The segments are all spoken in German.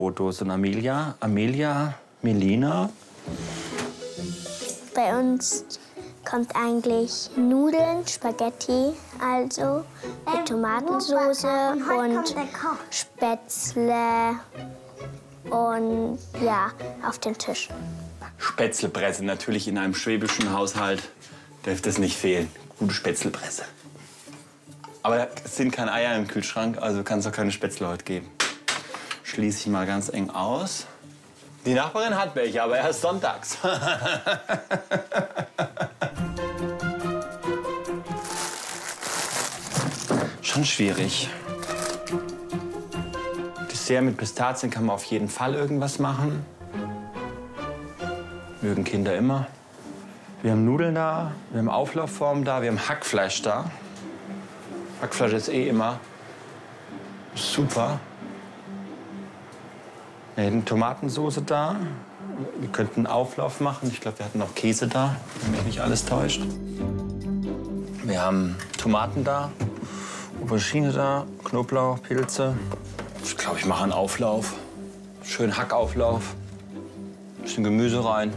Brotdose und Amelia. Amelia, Melina. Bei uns kommt eigentlich Nudeln, Spaghetti, also mit Tomatensauce und Spätzle und ja, auf den Tisch. Spätzlepresse, natürlich in einem schwäbischen Haushalt darf das nicht fehlen. Gute Spätzlepresse. Aber es sind keine Eier im Kühlschrank, also kann es auch keine Spätzle heute geben. Schließe ich mal ganz eng aus. Die Nachbarin hat welche, aber erst sonntags. Schon schwierig. Dessert mit Pistazien kann man auf jeden Fall irgendwas machen. Mögen Kinder immer. Wir haben Nudeln da, wir haben Auflaufform da, wir haben Hackfleisch da. Hackfleisch ist eh immer super. Wir hätten Tomatensauce da. Wir könnten einen Auflauf machen. Ich glaube, wir hatten noch Käse da, wenn mich nicht alles täuscht. Wir haben Tomaten da, Aubergine da, Knoblauch, Pilze. Ich glaube, ich mache einen Auflauf. Schön Hackauflauf. Ein bisschen Gemüse rein.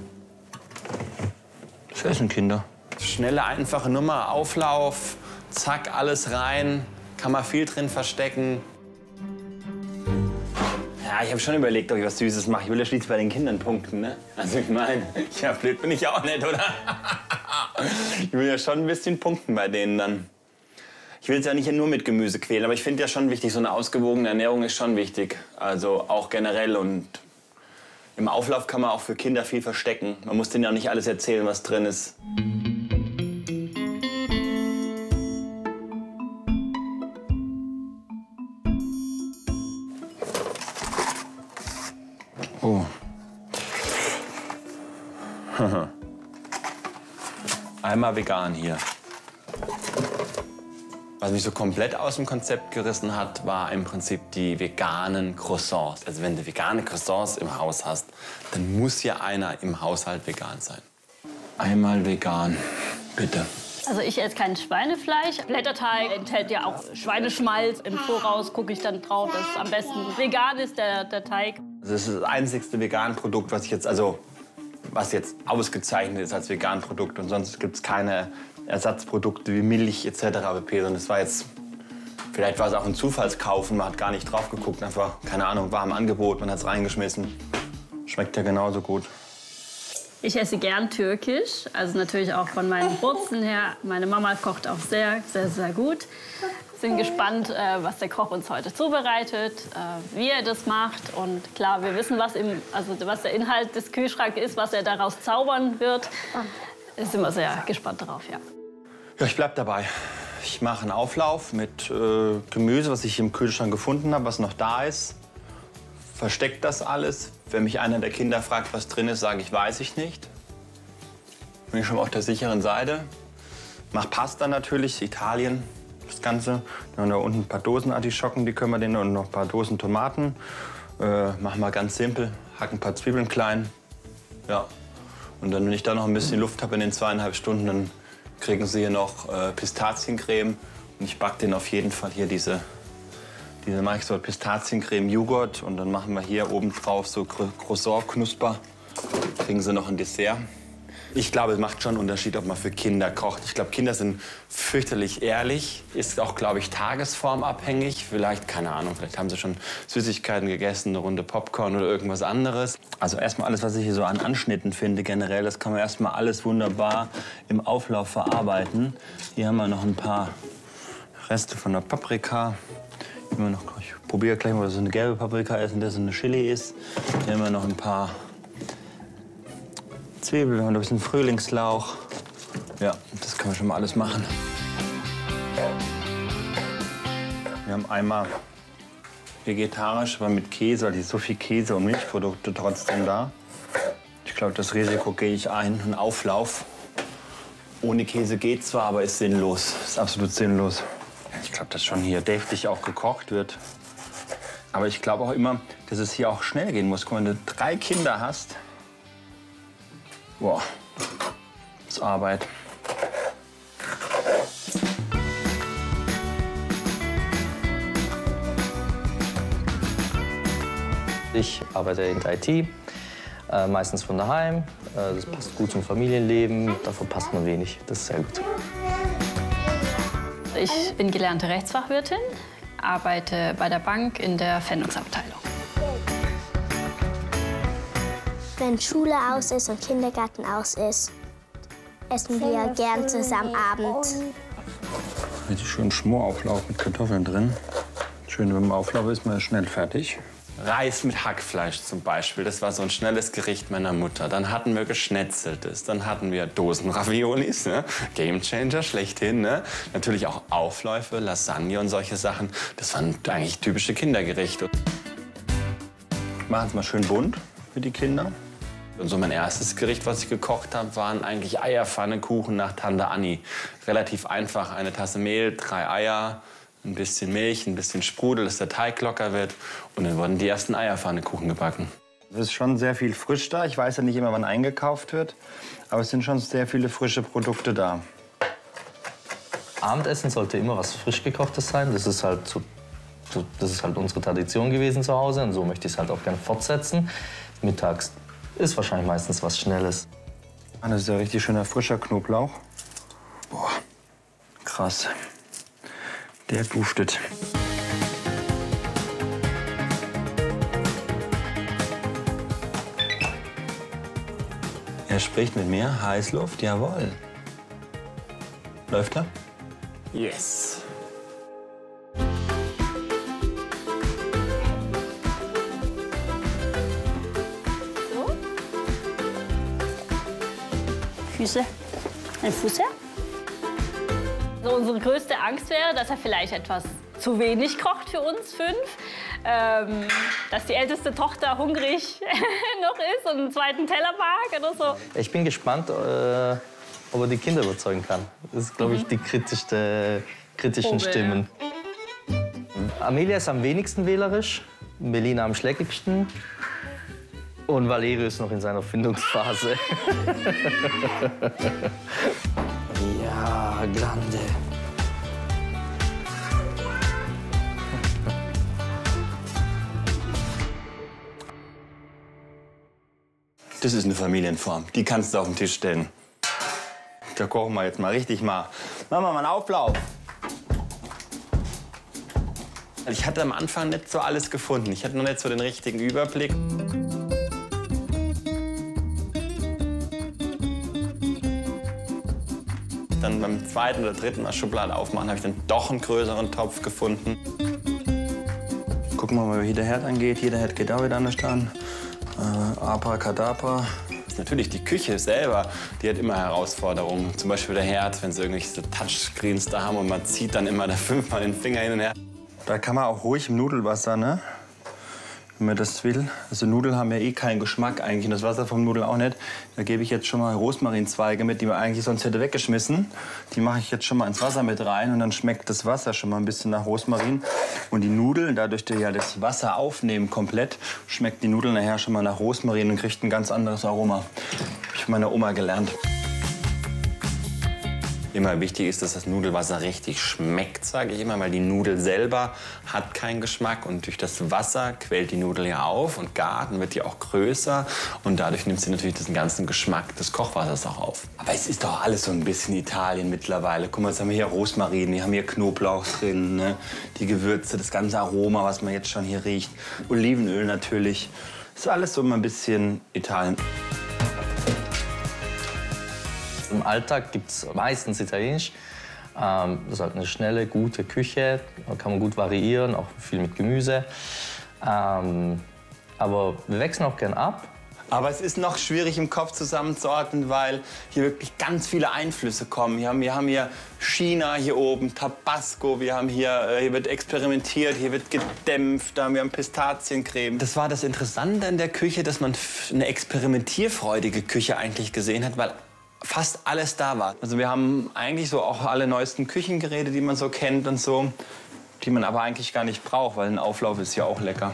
Das essen Kinder. Schnelle, einfache Nummer. Auflauf, zack, alles rein. Kann man viel drin verstecken. Ja, ich habe schon überlegt, ob ich was Süßes mache. Ich will ja schließlich bei den Kindern punkten, ne? Also ich meine, ja, blöd bin ich auch nicht, oder? Ich will ja schon ein bisschen punkten bei denen dann. Ich will es ja nicht nur mit Gemüse quälen, aber ich finde ja schon wichtig, so eine ausgewogene Ernährung ist schon wichtig. Also auch generell. Und im Auflauf kann man auch für Kinder viel verstecken. Man muss denen ja nicht alles erzählen, was drin ist. Oh. Einmal vegan hier. Was mich so komplett aus dem Konzept gerissen hat, war im Prinzip die veganen Croissants. Also wenn du vegane Croissants im Haus hast, dann muss ja einer im Haushalt vegan sein. Einmal vegan, bitte. Also ich esse kein Schweinefleisch. Blätterteig enthält ja auch Schweineschmalz. Im Voraus gucke ich dann drauf, dass es am besten vegan ist, der Teig. Das ist das einzigste vegane Produkt, was jetzt ausgezeichnet ist als Veganprodukt. Und sonst gibt es keine Ersatzprodukte wie Milch etc. pp. Und das war jetzt, vielleicht war es auch ein Zufallskauf und man hat gar nicht drauf geguckt. Einfach, keine Ahnung, war im Angebot, man hat es reingeschmissen. Schmeckt ja genauso gut. Ich esse gern türkisch, also natürlich auch von meinen Wurzeln her. Meine Mama kocht auch sehr, sehr, sehr gut. Sind gespannt, was der Koch uns heute zubereitet, wie er das macht. Und klar, wir wissen, was der Inhalt des Kühlschranks ist, was er daraus zaubern wird. Sind wir sehr gespannt darauf, ja. Ja, ich bleib dabei. Ich mache einen Auflauf mit Gemüse, was ich im Kühlschrank gefunden habe, was noch da ist. Versteckt das alles. Wenn mich einer der Kinder fragt, was drin ist, sage ich, weiß ich nicht. Bin ich schon auf der sicheren Seite. Mach Pasta natürlich, Italien, das Ganze. Dann da unten ein paar Dosen Artischocken, die können wir denen, und noch ein paar Dosen Tomaten. Machen wir ganz simpel, hacken ein paar Zwiebeln klein. Ja. Und dann, wenn ich da noch ein bisschen Luft habe in den 2,5 Stunden, dann kriegen sie hier noch Pistaziencreme. Und ich backe denen auf jeden Fall hier diese mache ich so Pistaziencreme, Joghurt, und dann machen wir hier oben drauf so Croissant-Knusper. Kriegen sie noch ein Dessert. Ich glaube, es macht schon einen Unterschied, ob man für Kinder kocht. Ich glaube, Kinder sind fürchterlich ehrlich. Ist auch, glaube ich, tagesformabhängig. Vielleicht, keine Ahnung, vielleicht haben sie schon Süßigkeiten gegessen, eine Runde Popcorn oder irgendwas anderes. Also erstmal alles, was ich hier so an Anschnitten finde generell, das kann man erstmal alles wunderbar im Auflauf verarbeiten. Hier haben wir noch ein paar Reste von der Paprika. Ich probiere gleich mal, was so eine gelbe Paprika ist und das eine Chili ist. Hier haben wir noch ein paar Zwiebeln und ein bisschen Frühlingslauch. Ja, das können wir schon mal alles machen. Wir haben einmal vegetarisch, aber mit Käse, weil so viel Käse und Milchprodukte trotzdem da. Ich glaube, das Risiko gehe ich ein. Ein Auflauf ohne Käse geht zwar, aber ist sinnlos. Ist absolut sinnlos. Ich glaube, dass schon hier deftig auch gekocht wird. Aber ich glaube auch immer, dass es hier auch schnell gehen muss. Guck mal, wenn du 3 Kinder hast, boah, das ist Arbeit. Ich arbeite in der IT, meistens von daheim. Das passt gut zum Familienleben, da verpasst man wenig. Das ist sehr gut. Ich bin gelernte Rechtsfachwirtin, arbeite bei der Bank in der Pfändungsabteilung. Wenn Schule aus ist und Kindergarten aus ist, essen wir gern zusammen abends. Richtig schön Schmorauflauf mit Kartoffeln drin. Schön, wenn man Auflauf ist, man ist schnell fertig. Reis mit Hackfleisch zum Beispiel, das war so ein schnelles Gericht meiner Mutter. Dann hatten wir Geschnetzeltes, dann hatten wir Dosenraviolis, ne? Gamechanger schlechthin. Ne? Natürlich auch Aufläufe, Lasagne und solche Sachen. Das waren eigentlich typische Kindergerichte. Machen es mal schön bunt für die Kinder. Und so mein erstes Gericht, was ich gekocht habe, waren eigentlich Eierpfannekuchen nach Tante Anni. Relativ einfach, eine Tasse Mehl, 3 Eier, ein bisschen Milch, ein bisschen Sprudel, dass der Teig locker wird. Und dann wurden die ersten Eierpfannekuchen gebacken. Es ist schon sehr viel frisch da. Ich weiß ja nicht immer, wann eingekauft wird. Aber es sind schon sehr viele frische Produkte da. Abendessen sollte immer was frisch gekochtes sein. Das ist halt unsere Tradition gewesen zu Hause. Und so möchte ich es halt auch gerne fortsetzen. Mittags ist wahrscheinlich meistens was Schnelles. Das ist ja richtig schöner frischer Knoblauch. Boah, krass. Der duftet. Er spricht mit mir. Heißluft, jawohl. Läuft er? Yes. Füße. Ein Fuß her. Also unsere größte Angst wäre, dass er vielleicht etwas zu wenig kocht für uns 5. Dass die älteste Tochter hungrig noch ist und einen zweiten Teller mag oder so. Ich bin gespannt, ob er die Kinder überzeugen kann. Das ist, glaube ich, die kritischen Stimmen. Amelia ist am wenigsten wählerisch, Melina am schläckigsten. Und Valerio ist noch in seiner Findungsphase. Ja, grande. Das ist eine Familienform. Die kannst du auf den Tisch stellen. Da kochen wir jetzt mal richtig mal. Machen wir mal einen Auflauf. Ich hatte am Anfang nicht so alles gefunden. Ich hatte noch nicht so den richtigen Überblick. Dann beim zweiten oder dritten Mal Schublade aufmachen, habe ich dann doch einen größeren Topf gefunden. Gucken wir mal, wie der Herd angeht. Jeder Herd geht auch wieder anders an. Abracadabra. Natürlich die Küche selber, die hat immer Herausforderungen. Zum Beispiel der Herd, wenn sie irgendwelche Touchscreens da haben und man zieht dann immer da 5-mal den Finger hin und her. Da kann man auch ruhig im Nudelwasser, ne? Wenn man das will. Also Nudeln haben ja eh keinen Geschmack eigentlich und das Wasser vom Nudeln auch nicht. Da gebe ich jetzt schon mal Rosmarinzweige mit, die man eigentlich sonst hätte weggeschmissen. Die mache ich jetzt schon mal ins Wasser mit rein und dann schmeckt das Wasser schon mal ein bisschen nach Rosmarin. Und die Nudeln, dadurch, dass die ja das Wasser aufnehmen komplett, schmeckt die Nudeln nachher schon mal nach Rosmarin und kriegt ein ganz anderes Aroma. Habe ich von meiner Oma gelernt. Immer wichtig ist, dass das Nudelwasser richtig schmeckt, sage ich immer, weil die Nudel selber hat keinen Geschmack und durch das Wasser quält die Nudel ja auf und gart, dann wird die auch größer und dadurch nimmt sie natürlich den ganzen Geschmack des Kochwassers auch auf. Aber es ist doch alles so ein bisschen Italien mittlerweile. Guck mal, jetzt haben wir hier Rosmarin, wir haben hier Knoblauch drin, ne? Die Gewürze, das ganze Aroma, was man jetzt schon hier riecht. Olivenöl natürlich. Das ist alles so immer ein bisschen Italien. Im Alltag gibt es meistens Italienisch. Das ist halt eine schnelle, gute Küche. Da kann man gut variieren, auch viel mit Gemüse. Aber wir wechseln auch gern ab. Aber es ist noch schwierig im Kopf zusammenzuordnen, weil hier wirklich ganz viele Einflüsse kommen. Wir haben hier China hier oben, Tabasco, hier wird experimentiert, hier wird gedämpft, da haben wir Pistaziencreme. Das war das Interessante in der Küche, dass man eine experimentierfreudige Küche eigentlich gesehen hat, weil fast alles da war. Also wir haben eigentlich so auch alle neuesten Küchengeräte, die man so kennt und so, die man aber eigentlich gar nicht braucht, weil ein Auflauf ist ja auch lecker.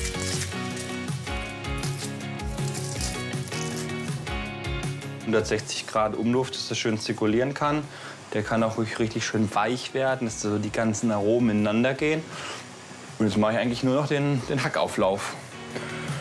(160 Grad Umluft, dass das schön zirkulieren kann. Der kann auch richtig schön weich werden, dass so die ganzen Aromen ineinander gehen. Und jetzt mache ich eigentlich nur noch den Hackauflauf.